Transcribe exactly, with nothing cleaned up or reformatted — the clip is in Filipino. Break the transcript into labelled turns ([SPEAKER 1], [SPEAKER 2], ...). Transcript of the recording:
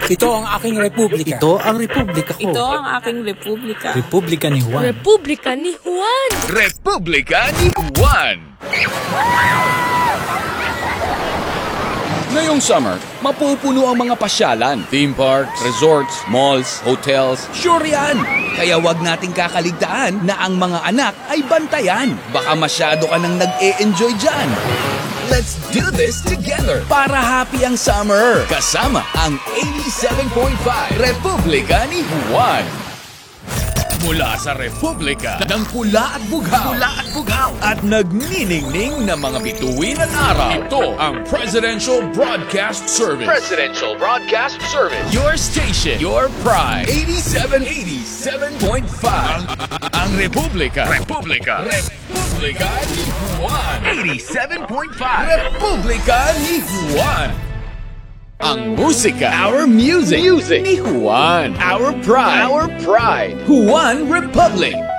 [SPEAKER 1] Ito ang aking republika.
[SPEAKER 2] Ito ang republika ko.
[SPEAKER 3] Ito ang aking republika.
[SPEAKER 2] Republika ni Juan.
[SPEAKER 4] Republika ni Juan.
[SPEAKER 5] Republika ni Juan. Ngayong summer, mapupuno ang mga pasyalan, theme parks, resorts, malls, hotels. Sure yan! Kaya wag nating kakaligtaan na ang mga anak ay bantayan. Baka masyado ka nang nag-e-enjoy dyan. Let's do this together para happy ang summer. Kasama ang eighty-seven point five Republika ni Juan. Mula sa Republika ng Pula at Bugaw. Pula at Bugaw. At nagniningning na mga bituin at araw. Ito ang Presidential Broadcast Service. Presidential Broadcast Service. Your station. Your pride. eighty-seven eighty-seven point five. Ang, ang Republika. Republika. Republika ni Juan. eighty-seven point five. Republika ni Juan. Ang musika, our music, music ni Juan, our pride, our pride, Juan Republic.